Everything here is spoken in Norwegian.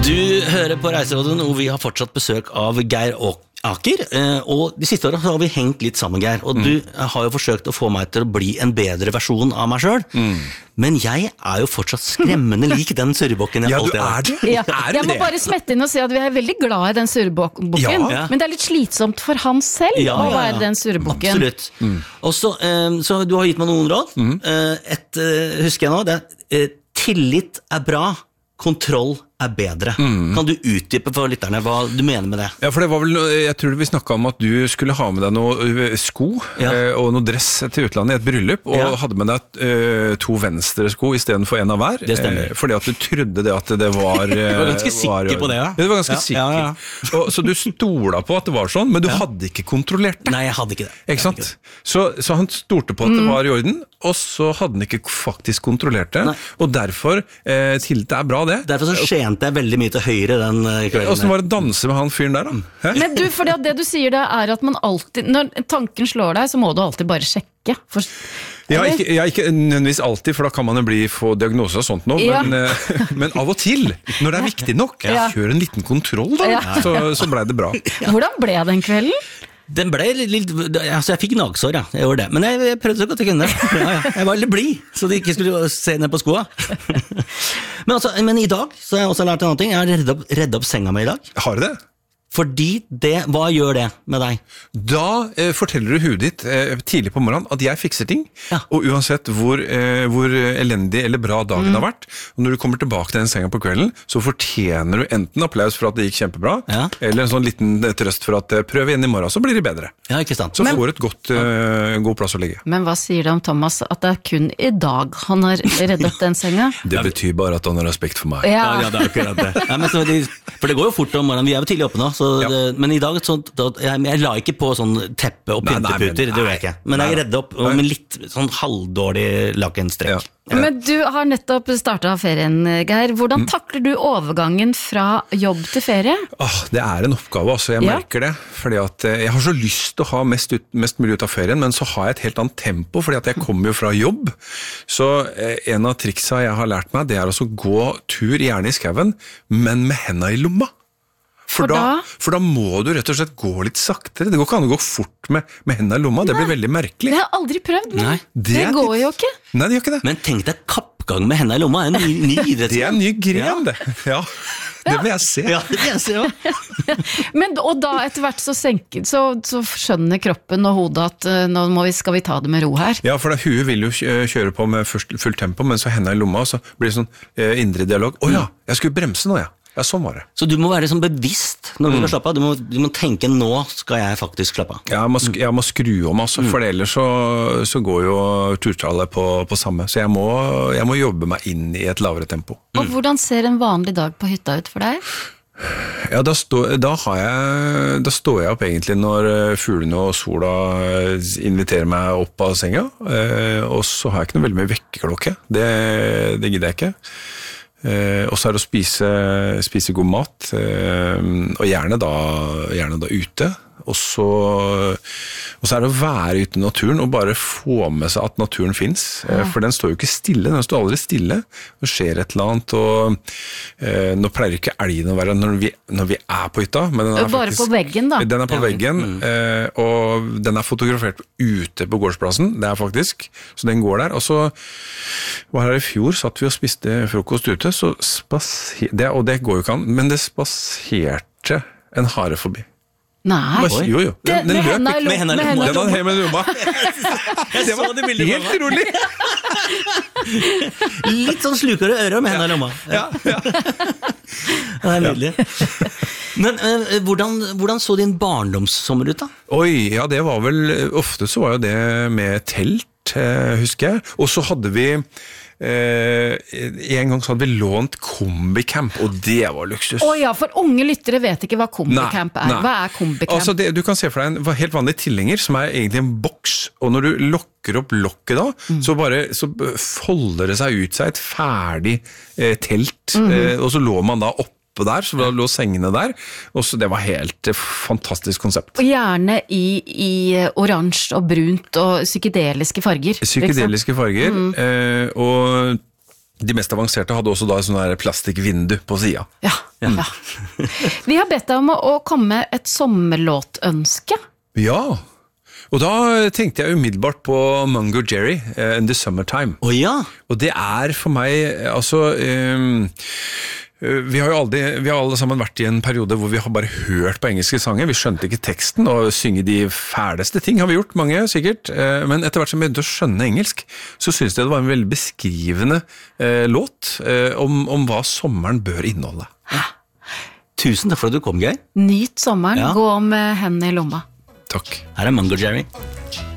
Du hører på Reiserådet, og vi har fortsatt besøk av Geir Aker, og de siste årene har vi hengt litt sammen, Geir, og du har jo forsøkt å få meg til å bli en bedre versjon av meg selv, men jeg er jo fortsatt skremmende lik den surrebokken jeg alltid har. Ja, jeg må bare smette inn og si at vi er veldig glad i den surrebokken, men det er litt slitsomt for han selv å være den surrebokken. Absolutt. Og så du har gitt meg noen råd. Husker jeg nå, det tillit er bra, kontroll er bedre. Kan du utdype for lytterne hva du mener med det? Ja, for det var vel, jeg tror vi snakket om at du skulle ha med deg noe sko og noe dress til utlandet i et bryllup, og hadde med deg 2 venstre sko i stedet for en av hver. Det stemmer. Fordi at du trodde det at det var... Du var ganske sikker på det, ja. Du var ganske sikker. Ja. Så du stola på at det var sånn, men du hadde ikke kontrollert det. Nei, jeg hadde ikke det. Ikke sant? Så han stolte på at det var i orden, og så hadde han ikke faktisk kontrollert det, og derfor tillit er bra det. Derfor så skjente jeg veldig mye til høyre den kvelden. Hvordan var det å danse med han fyren der da? Men du, for det du sier det er at man alltid, når tanken slår deg, så må du alltid bare sjekke. Ikke nødvendigvis alltid, for da kan man jo få diagnoser og sånt nå, men av og til, når det er viktig nok, kjør en liten kontroll da, så ble det bra. Hvordan ble den kvelden? Den ble litt, altså jeg fikk nagsår, jeg gjorde det, men jeg prøvde så godt jeg kunne. Jeg var litt blid, så de ikke skulle se ned på skoa. Men i dag, så har jeg også lært en annen ting, jeg har reddet opp senga mi i dag. Har du det? Fordi hva gjør det med deg? Da forteller du huet ditt tidlig på morgenen at jeg fikser ting, og uansett hvor elendig eller bra dagen har vært, og når du kommer tilbake til den senga på kvelden, så fortjener du enten applaus for at det gikk kjempebra, eller en sånn liten trøst for at prøv igjen i morgen, så blir det bedre. Ja, ikke sant. Så får du et god plass å ligge. Men hva sier det om Thomas, at det er kun i dag han har reddet opp den senga? Det betyr bare at han har respekt for meg. Ja, det er akkurat det. For det går jo fort om morgenen, vi er jo tidlig oppe nå, men i dag jeg la ikke på sånn teppe og pynteputer, det gjør jeg ikke. Men jeg redde opp med litt sånn halvdårlig lakenstrekk. Men du har nettopp startet ferien, Geir. Hvordan takler du overgangen fra jobb til ferie? Det er en oppgave, altså. Jeg merker det. Fordi at jeg har så lyst til å ha mest mulig ut av ferien, men så har jeg et helt annet tempo, fordi at jeg kommer jo fra jobb. Så en av triksa jeg har lært meg, det er å gå tur gjerne i skauen, men med hendene i lomma. For da må du rett og slett gå litt saktere. Det går ikke an å gå fort med hendene i lomma. Det blir veldig merkelig. Det har jeg aldri prøvd, men det går jo ikke. Nei, det gjør ikke det. Men tenk deg kappgang med hendene i lomma. En ny idrett. Det er en ny gren, det. Ja, det vil jeg se. Ja, det vil jeg se også. Og da etter hvert så skjønner kroppen og hodet at nå skal vi ta det med ro her. Ja, for huet vil jo kjøre på med fullt tempo, men så hendene i lomma, og så blir det sånn indre dialog. Jeg skulle bremse nå, Ja, sånn var det. Så du må være sånn bevisst når du skal slappe av. Du må tenke, nå skal jeg faktisk slappe av. Jeg må skru om, altså, for ellers så går jo turtallet på samme. Så jeg må jobbe meg inn i et lavere tempo. Og hvordan ser en vanlig dag på hytta ut for deg? Ja, da står jeg opp egentlig når fuglene og sola inviterer meg opp av senga, og så har jeg ikke noe veldig mye vekkerklokke. Det gidder jeg ikke. Og så er det å spise god mat, og gjerne da ute, og så er det å være ute i naturen og bare få med seg at naturen finnes, for den står jo ikke stille, den står aldri stille, det skjer et eller annet, og nå pleier ikke elgen å være når vi er på hytta, men den er bare faktisk, på veggen da. Den er på veggen, og den er fotografert ute på gårdsplassen, det er faktisk, så den går der, og så var her i fjor, satt vi og spiste frokost ute, og det går jo ikke an, men det spaserte en hare forbi. Nei. Jo. Den løp ikke med hendene i lomma. Det var helt rolig. Litt sånn slukere ører med hendene i lomma. Ja. Det er nydelig. Men hvordan så din barndomssommer ut da? Ja, det var vel, ofte så var jo det med telt, husker jeg. Og så hadde vi en gang så hadde vi lånt kombicamp, og det var luksus. For unge lyttere vet ikke hva kombicamp er. Hva er kombicamp? Altså du kan se for deg en helt vanlig tilhenger som er egentlig en boks, og når du lokker opp lokket da, så folder det seg ut seg et ferdig telt, og så lå man da oppe der, så lå sengene der, og så det var helt fantastisk konsept. Og gjerne i oransje og brunt og psykedeliske farger. Psykedeliske farger, og De mest avanserte hadde også da et sånn der plastikkvindu på siden. Ja. Vi har bedt deg om å komme med et sommerlåtønske. Ja, og da tenkte jeg umiddelbart på Mungo Jerry, In the Summertime. Ja. Og det for meg, altså... Vi har alle sammen vært i en periode hvor vi har bare hørt på engelske sanger, vi skjønte ikke teksten, og synge de fæleste ting har vi gjort, mange sikkert, men etter hvert som vi begynte å skjønne engelsk, så synes jeg det var en veldig beskrivende låt om hva sommeren bør inneholde. Tusen takk for at du kom, Geir. Nyt sommeren, gå med hendene i lomma. Takk. Her Mungo Jerry.